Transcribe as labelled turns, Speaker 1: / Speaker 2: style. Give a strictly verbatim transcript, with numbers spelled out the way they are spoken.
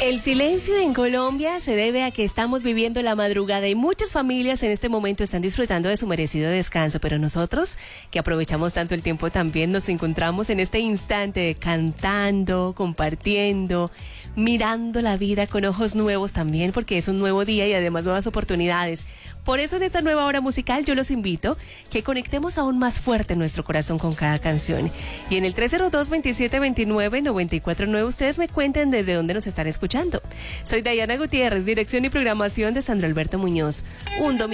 Speaker 1: El silencio en Colombia se debe a que estamos viviendo la madrugada y muchas familias en este momento están disfrutando de su merecido descanso, pero nosotros, que aprovechamos tanto el tiempo, también nos encontramos en este instante cantando, compartiendo, mirando la vida con ojos nuevos también, porque es un nuevo día y además nuevas oportunidades. Por eso en esta nueva hora musical yo los invito que conectemos aún más fuerte nuestro corazón con cada canción. Y en el tres cero dos, veintisiete veintinueve, noventa y cuatro nueve ustedes me cuenten desde dónde nos están escuchando. Soy Diana Gutiérrez, dirección y programación de Sandro Alberto Muñoz. Un domingo